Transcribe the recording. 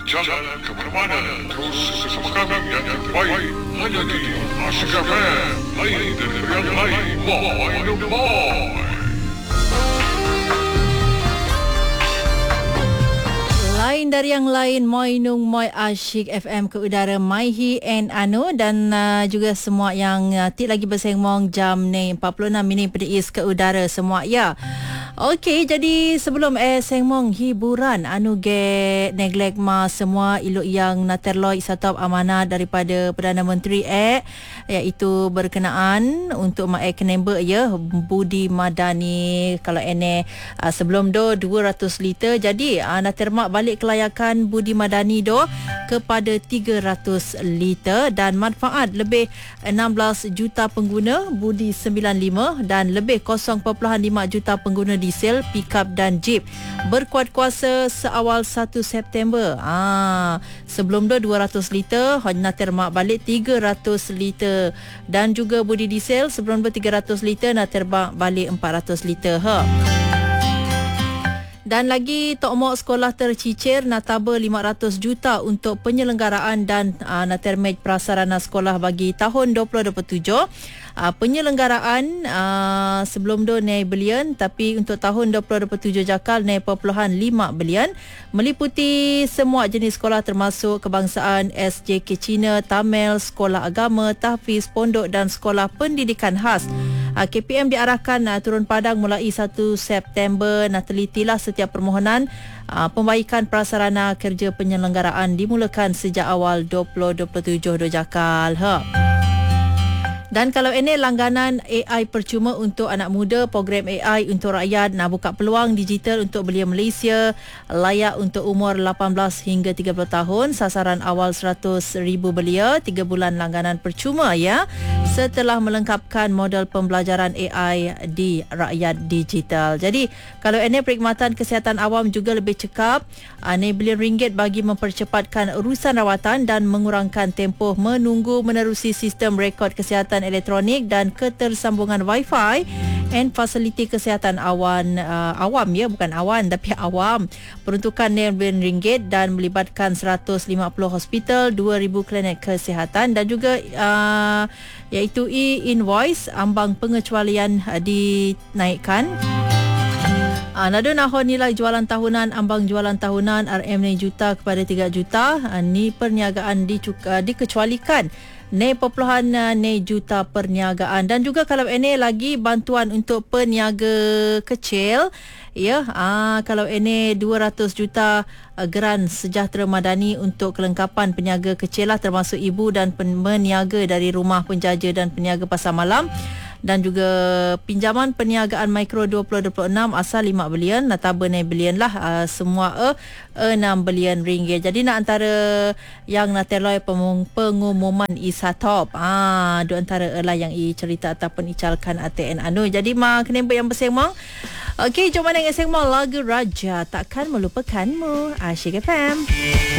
Jangan ke mana-mana. Terus bersama kami yang terbaik. Hanya di Asyik FM. Lain dari yang lain. Moin moin. Lain dari yang lain, Moi Nung Moi Asyik FM ke udara Maihi and Anu dan juga semua yang tik lagi bersengmong jam ni 46 minit pedis ke udara semua ya. Okey, jadi sebelum sengmong hiburan anu ge neglect ma semua ilok yang naterloi satu amanah daripada Perdana Menteri iaitu berkenaan untuk ma kenember ya Budi Madani kalau sebelum 200 liter jadi natermak balik kelayakan Budi Madani kepada 300 liter dan manfaat lebih 16 juta pengguna Budi 95 dan lebih 0.5 juta pengguna diesel, pickup dan jeep berkuat seawal 1 September. Sebelum 200 liter, hanya termak balik 300 liter dan juga Budi diesel sebelum 300 liter nak terbang balik 400 liter. Dan lagi Tok Mok sekolah tercicir nataba 500 juta untuk penyelenggaraan dan natermej prasarana sekolah bagi tahun 2027. Penyelenggaraan sebelum tu naik bilion tapi untuk tahun 2027 jakal naik 0.5 bilion meliputi semua jenis sekolah termasuk kebangsaan, SJK Cina, Tamil, sekolah agama, tahfiz, pondok dan sekolah pendidikan khas. KPM diarahkan turun padang mulai 1 September. Telitilah setiap permohonan pembaikan prasarana kerja penyelenggaraan dimulakan sejak awal 2027 jakal. Dan kalau ini langganan AI percuma untuk anak muda, program AI untuk rakyat nak buka peluang digital untuk belia Malaysia layak untuk umur 18 hingga 30 tahun. Sasaran awal 100,000 belia, 3 bulan langganan percuma ya. Setelah melengkapkan model pembelajaran AI di rakyat digital. Jadi kalau ini perkhidmatan kesihatan awam juga lebih cekap, RM6 bilion bagi mempercepatkan urusan rawatan dan mengurangkan tempoh menunggu menerusi sistem rekod kesihatan elektronik dan ketersambungan Wi-Fi and fasiliti kesihatan awam ya, bukan awan tapi awam. Peruntukan RM6 bilion dan melibatkan 150 hospital, 2,000 klinik kesihatan dan juga iaitu e-invoice ambang pengecualian dinaikkan. Nado nahon nilai jualan tahunan ambang jualan tahunan RM6 juta kepada 3 juta. Ni perniagaan dikecualikan. 0.6 juta perniagaan dan juga kalau ini lagi bantuan untuk peniaga kecil ya. Kalau ini 200 juta geran sejahtera madani untuk kelengkapan peniaga kecil lah termasuk ibu dan peniaga dari rumah penjaja dan peniaga pasar malam. Dan juga pinjaman perniagaan mikro 2026 asal 5 bilion, nataba 9 bilion lah, semua 6 bilion ringgit. Jadi nak antara yang nak terloi pengumuman ISATOP. Dua antara lah yang cerita ataupun icalkan ATN anu. Jadi kena yang bersengmong. Okey, jom mana yang bersengmong lagu Raja Takkan Melupakanmu. Asyik FM.